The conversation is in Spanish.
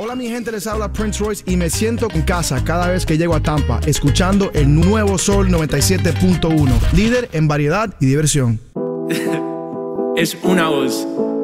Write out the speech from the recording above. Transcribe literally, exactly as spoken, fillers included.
Hola mi gente, les habla Prince Royce y me siento en casa cada vez que llego a Tampa, escuchando el nuevo Sol noventa y siete punto uno, líder en variedad y diversión. Es una voz.